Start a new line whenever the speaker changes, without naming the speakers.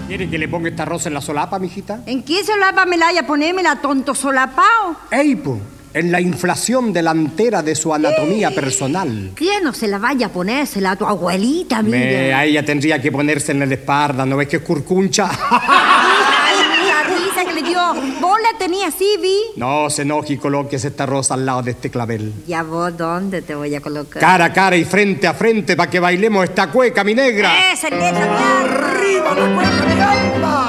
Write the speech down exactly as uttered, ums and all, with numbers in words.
¿Quiere que le ponga esta rosa en la solapa, mijita?
¿En qué solapa me la haya ponémela, tonto solapao?
¡Ey, po! En la inflación delantera de su anatomía personal.
¿Quién no se la vaya a ponérsela a tu abuelita, mira?
Me, a ella tendría que ponerse en la espalda, ¿no ves que es curcuncha?
Ay, la risa que le dio. ¿Vos la tenías así, vi?
No se enoje y colóquese esta rosa al lado de este clavel.
¿Ya vos dónde te voy a colocar?
Cara a cara y frente a frente para que bailemos esta cueca, mi negra.
¡Esa, neta, mi alma!
¡Arriba la cueca, mi alma!